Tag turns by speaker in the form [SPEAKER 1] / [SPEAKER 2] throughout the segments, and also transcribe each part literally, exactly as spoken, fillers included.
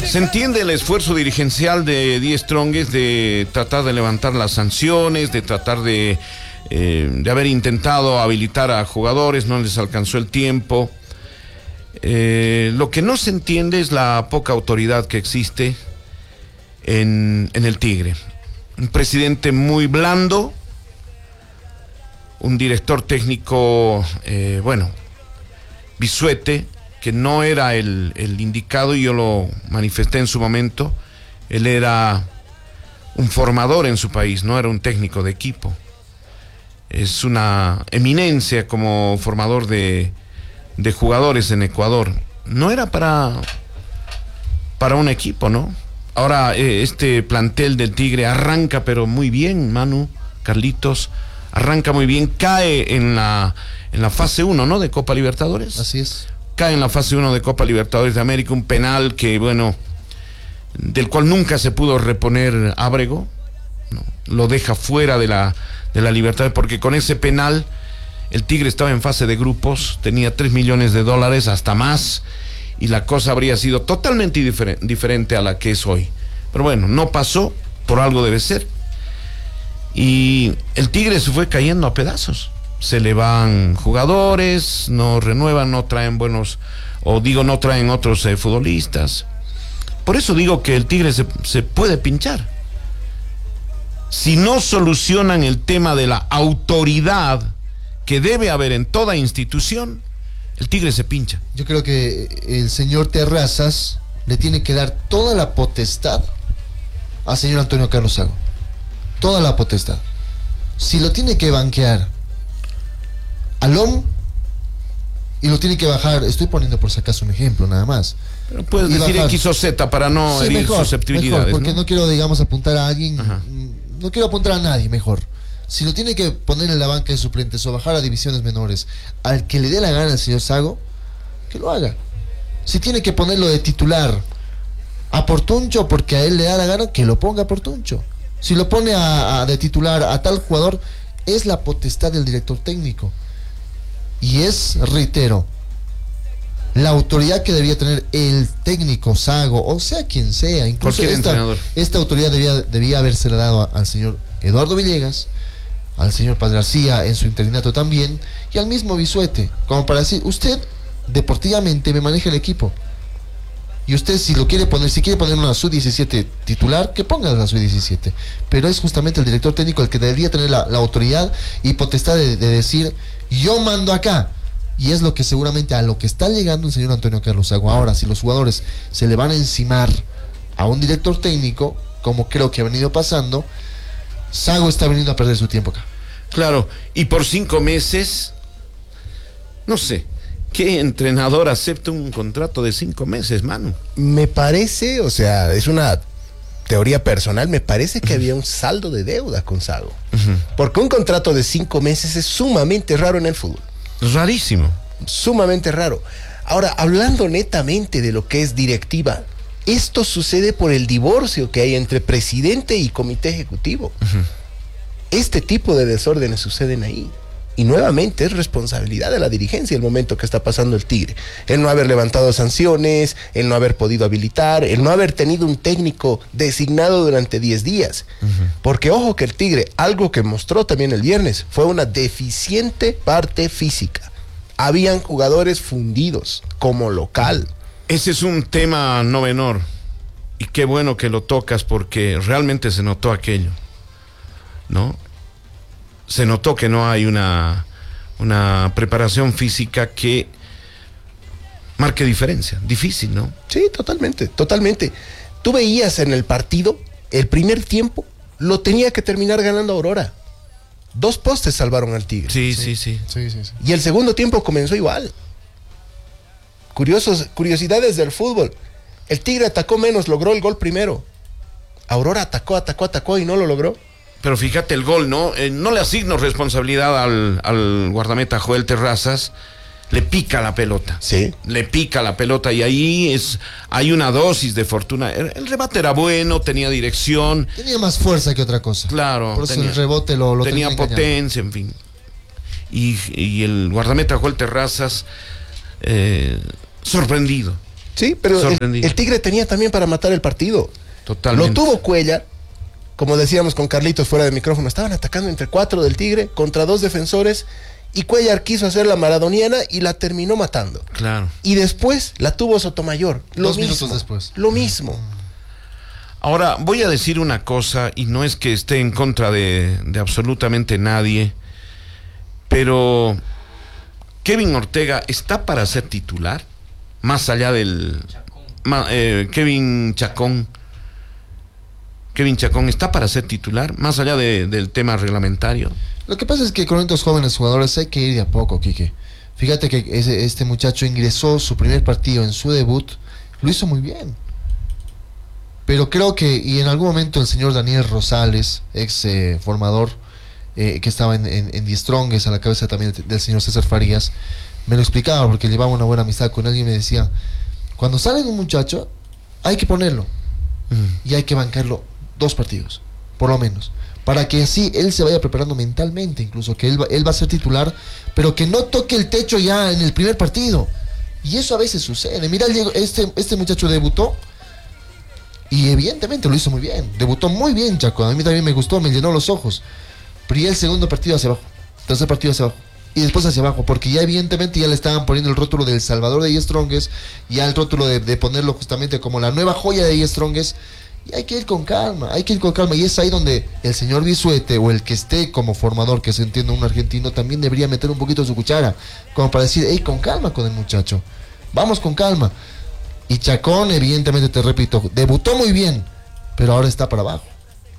[SPEAKER 1] Se entiende el esfuerzo dirigencial de Die Strongest de tratar de levantar las sanciones, de tratar de, eh, de haber intentado habilitar a jugadores, no les alcanzó el tiempo. Eh, lo que no se entiende es la poca autoridad que existe en, en el Tigre. Un presidente muy blando, un director técnico, eh, bueno, Bisuete, que no era el, el indicado, y yo lo manifesté en su momento. Él era un formador en su país, no era un técnico de equipo. Es una eminencia como formador de, de jugadores en Ecuador. No era para, para un equipo, ¿no? Ahora eh, este plantel del Tigre arranca pero muy bien, Manu, Carlitos, arranca muy bien, cae en la, en la fase uno, ¿no?, de Copa Libertadores.
[SPEAKER 2] Así es.
[SPEAKER 1] Cae en la fase uno de Copa Libertadores de América, un penal que, bueno, del cual nunca se pudo reponer Ábrego, ¿no? Lo deja fuera de la, de la Libertadores, porque con ese penal el Tigre estaba en fase de grupos, tenía tres millones de dólares, hasta más, y la cosa habría sido totalmente diferente, diferente a la que es hoy. Pero bueno, no pasó, por algo debe ser. Y el Tigre se fue cayendo a pedazos. Se le van jugadores, no renuevan, no traen buenos, o digo, no traen otros eh, futbolistas. Por eso digo que el Tigre se, se puede pinchar. Si no solucionan el tema de la autoridad que debe haber en toda institución, el Tigre se pincha.
[SPEAKER 2] Yo creo que el señor Terrazas le tiene que dar toda la potestad al señor Antonio Carlos Sago. Toda la potestad. Si lo tiene que banquear al O M y lo tiene que bajar, estoy poniendo por si acaso un ejemplo nada más.
[SPEAKER 1] Pero puedes
[SPEAKER 2] y
[SPEAKER 1] decir
[SPEAKER 2] bajar.
[SPEAKER 1] X o Z para no
[SPEAKER 2] sí,
[SPEAKER 1] herir
[SPEAKER 2] mejor,
[SPEAKER 1] susceptibilidades.
[SPEAKER 2] mejor, porque ¿no? no quiero, digamos, apuntar a alguien.
[SPEAKER 1] Ajá.
[SPEAKER 2] No quiero apuntar a nadie, mejor. Si lo tiene que poner en la banca de suplentes o bajar a divisiones menores, al que le dé la gana al señor Sago, que lo haga. Si tiene que ponerlo de titular a Portuncho porque a él le da la gana, que lo ponga a Portuncho. Si lo pone a, a de titular a tal jugador, es la potestad del director técnico. Y es, reitero, la autoridad que debía tener el técnico Sago, o sea quien sea, incluso esta, esta autoridad debía, debía haberse dado a, al señor Eduardo Villegas, al señor Paz García en su interinato también, y al mismo Bisuete, como para decir, usted deportivamente me maneja el equipo. Y usted, si lo quiere poner, si quiere poner una sub diecisiete titular, que ponga la sub diecisiete. Pero es justamente el director técnico el que debería tener la, la autoridad y potestad de, de decir, yo mando acá. Y es lo que seguramente a lo que está llegando el señor Antonio Carlos Sago. Ahora, si los jugadores se le van a encimar a un director técnico, como creo que ha venido pasando, Sago está veniendo a perder su tiempo acá.
[SPEAKER 1] Claro, y por cinco meses, no sé, ¿qué entrenador acepta un contrato de cinco meses, Manu?
[SPEAKER 3] Me parece, o sea, es una teoría personal, me parece que uh-huh. había un saldo de deuda con Sago. Uh-huh. Porque un contrato de cinco meses es sumamente raro en el fútbol.
[SPEAKER 1] Rarísimo.
[SPEAKER 3] Sumamente raro. Ahora, hablando netamente de lo que es directiva, esto sucede por el divorcio que hay entre presidente y comité ejecutivo. Uh-huh. Este tipo de desórdenes suceden ahí. Y nuevamente es responsabilidad de la dirigencia el momento que está pasando el Tigre. El no haber levantado sanciones, el no haber podido habilitar, el no haber tenido un técnico designado durante diez días. Uh-huh. Porque ojo que el Tigre, algo que mostró también el viernes, fue una deficiente parte física. Habían jugadores fundidos como local.
[SPEAKER 1] Ese es un tema no menor. Y qué bueno que lo tocas porque realmente se notó aquello, ¿no? Se notó que no hay una, una preparación física que marque diferencia. Difícil, ¿no?
[SPEAKER 3] Sí, totalmente, totalmente. Tú veías en el partido, el primer tiempo, lo tenía que terminar ganando Aurora. Dos postes salvaron al Tigre.
[SPEAKER 1] Sí, sí, sí.
[SPEAKER 2] sí, sí, sí.
[SPEAKER 3] Y el segundo tiempo comenzó igual. Curiosos, curiosidades del fútbol. El Tigre atacó menos, logró el gol primero. Aurora atacó, atacó, atacó y no lo logró.
[SPEAKER 1] Pero fíjate el gol, ¿no? Eh, no le asigno responsabilidad al, al guardameta Joel Terrazas. Le pica la pelota.
[SPEAKER 3] Sí.
[SPEAKER 1] Le pica la pelota y ahí es hay una dosis de fortuna. El, el rebate era bueno, tenía dirección.
[SPEAKER 2] Tenía más fuerza que otra cosa.
[SPEAKER 1] Claro.
[SPEAKER 2] Por eso
[SPEAKER 1] tenía,
[SPEAKER 2] el rebote lo, lo
[SPEAKER 1] tenía potencia, en fin. Y, y el guardameta Joel Terrazas, eh, sorprendido.
[SPEAKER 3] Sí, pero el, el Tigre tenía también para matar el partido.
[SPEAKER 1] Totalmente.
[SPEAKER 3] Lo tuvo Cuellar, como decíamos con Carlitos fuera de micrófono, estaban atacando entre cuatro del Tigre contra dos defensores y Cuellar quiso hacer la maradoniana y la terminó matando.
[SPEAKER 1] Claro.
[SPEAKER 3] Y después la tuvo Sotomayor. Lo
[SPEAKER 2] Dos
[SPEAKER 3] mismo,
[SPEAKER 2] minutos después.
[SPEAKER 3] Lo mismo.
[SPEAKER 1] Ahora, voy a decir una cosa, y no es que esté en contra de, de absolutamente nadie, pero Kevin Ortega está para ser titular, más allá del... Ma, eh, Kevin Chacón. Kevin Chacón está para ser titular, más allá de, del tema reglamentario.
[SPEAKER 2] Lo que pasa es que con estos jóvenes jugadores hay que ir de a poco, Quique. Fíjate que ese, este muchacho ingresó su primer partido en su debut, lo hizo muy bien. Pero creo que, y en algún momento el señor Daniel Rosales, ex eh, formador, eh, que estaba en, en, en The Strongest, a la cabeza también del señor César Farías, me lo explicaba porque llevaba una buena amistad con él y me decía, cuando sale un muchacho, hay que ponerlo. Mm. Y hay que bancarlo dos partidos, por lo menos. Para que así él se vaya preparando mentalmente, incluso, que él va, él va a ser titular, pero que no toque el techo ya en el primer partido. Y eso a veces sucede. Mira, este, este muchacho debutó y evidentemente lo hizo muy bien. Debutó muy bien, Chaco. A mí también me gustó, me llenó los ojos. Pero ya el segundo partido hacia abajo, tercer partido hacia abajo, y después hacia abajo, porque ya evidentemente ya le estaban poniendo el rótulo del Salvador de The Strongest, ya el rótulo de, de ponerlo justamente como la nueva joya de The Strongest. Y hay que ir con calma, hay que ir con calma. Y es ahí donde el señor Bisuete o el que esté como formador, que se entiende un argentino, también debería meter un poquito su cuchara, como para decir, hey, con calma con el muchacho, vamos con calma. Y Chacón, evidentemente, te repito, debutó muy bien, pero ahora está para abajo.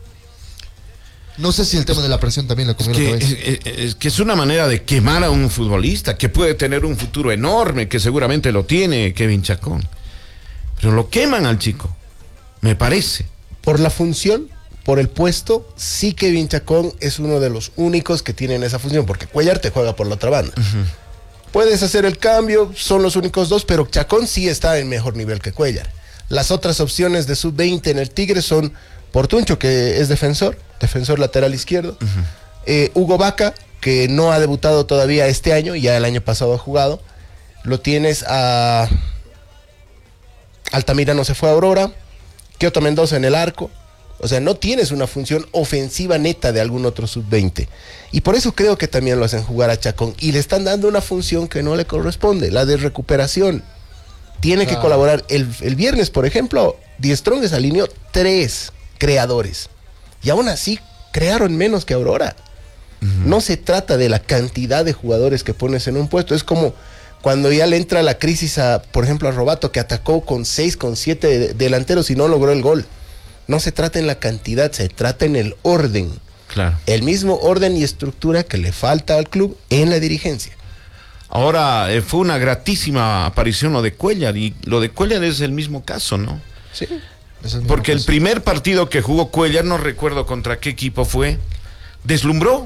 [SPEAKER 2] No sé si el tema de la presión también le comió la cabeza.
[SPEAKER 1] Es, es, es que es una manera de quemar a un futbolista que puede tener un futuro enorme, que seguramente lo tiene Kevin Chacón. Pero lo queman al chico, me parece.
[SPEAKER 3] Por la función, por el puesto, sí Kevin Chacón es uno de los únicos que tienen esa función, porque Cuellar te juega por la otra banda. Uh-huh. Puedes hacer el cambio, son los únicos dos, pero Chacón sí está en mejor nivel que Cuellar. Las otras opciones de sub veinte en el Tigre son Portuncho, que es defensor, defensor lateral izquierdo. Uh-huh. eh, Hugo Vaca, que no ha debutado todavía este año, ya el año pasado ha jugado. Lo tienes a... Altamirano se fue a Aurora. Kioto Mendoza en el arco. O sea, no tienes una función ofensiva neta de algún otro sub veinte. Y por eso creo que también lo hacen jugar a Chacón. Y le están dando una función que no le corresponde, la de recuperación. Tiene claro. que colaborar. El, el viernes, por ejemplo, The Strongest alineó tres creadores. Y aún así, crearon menos que Aurora. Uh-huh. No se trata de la cantidad de jugadores que pones en un puesto. Es como cuando ya le entra la crisis a, por ejemplo, a Robato, que atacó con seis, con siete de, delanteros y no logró el gol. No se trata en la cantidad, se trata en el orden.
[SPEAKER 1] Claro.
[SPEAKER 3] El mismo orden y estructura que le falta al club en la dirigencia.
[SPEAKER 1] Ahora, eh, fue una gratísima aparición lo de Cuellar, y lo de Cuellar es el mismo caso, ¿no?
[SPEAKER 3] Sí.
[SPEAKER 1] Es el Porque caso. El primer partido que jugó Cuellar, no recuerdo contra qué equipo fue, deslumbró.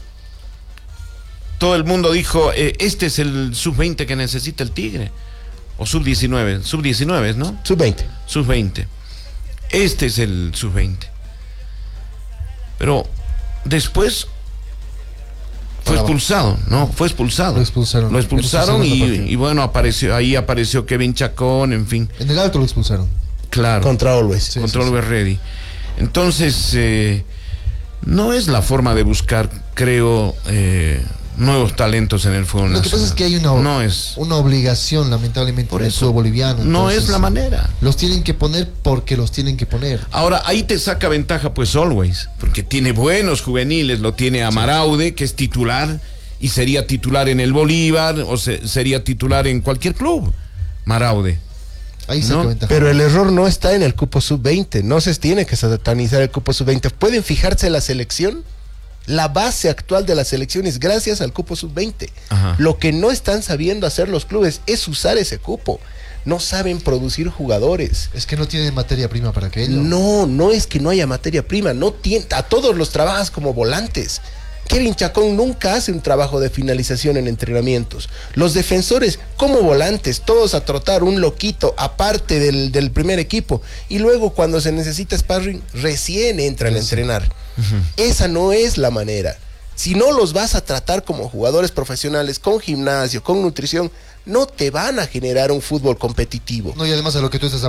[SPEAKER 1] Todo el mundo dijo, eh, este es el sub veinte que necesita el Tigre. O sub diecinueve, sub diecinueve, ¿no?
[SPEAKER 3] sub veinte.
[SPEAKER 1] sub veinte. Este es el sub veinte. Pero después fue expulsado, ¿no? Fue expulsado.
[SPEAKER 2] Lo expulsaron.
[SPEAKER 1] Lo expulsaron y, y bueno, apareció, ahí apareció Kevin Chacón, en fin.
[SPEAKER 2] En el alto lo expulsaron.
[SPEAKER 1] Claro.
[SPEAKER 3] Contra Always.
[SPEAKER 1] Sí, contra sí, Always sí. Ready. Entonces, eh, no es la forma de buscar, creo, eh, nuevos talentos en el fútbol nacional.
[SPEAKER 2] Lo que pasa es que hay una,
[SPEAKER 1] no es,
[SPEAKER 2] una obligación, lamentablemente,
[SPEAKER 1] por
[SPEAKER 2] en el fútbol boliviano.
[SPEAKER 1] No es la manera.
[SPEAKER 2] Los tienen que poner porque los tienen que poner.
[SPEAKER 1] Ahora, ahí te saca ventaja, pues, Always, porque tiene buenos juveniles. Lo tiene a Maraude, que es titular, y sería titular en el Bolívar, o se, sería titular en cualquier club. Maraude.
[SPEAKER 2] Ahí
[SPEAKER 3] ¿no?
[SPEAKER 2] ventaja.
[SPEAKER 3] Pero el error no está en el cupo sub veinte. No se tiene que satanizar el cupo sub veinte. ¿Pueden fijarse en la selección? La base actual de la selección es gracias al cupo sub veinte. Ajá. Lo que no están sabiendo hacer los clubes es usar ese cupo. No saben producir jugadores.
[SPEAKER 2] Es que no tienen materia prima para aquello.
[SPEAKER 3] No, no es que no haya materia prima. No tiene, a todos los trabajas como volantes. Kevin Chacón nunca hace un trabajo de finalización en entrenamientos. Los defensores como volantes, todos a trotar, un loquito aparte del, del primer equipo. Y luego cuando se necesita sparring, recién entran a entrenar. Uh-huh. Esa no es la manera. Si no los vas a tratar como jugadores profesionales, con gimnasio, con nutrición, no te van a generar un fútbol competitivo.
[SPEAKER 2] No, y además a lo que tú estás